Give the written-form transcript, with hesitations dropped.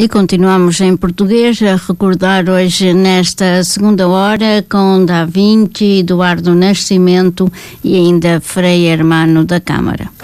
E continuamos em português a recordar hoje nesta segunda hora com Da Vinci, Eduardo Nascimento e ainda Frei Hermano da Câmara.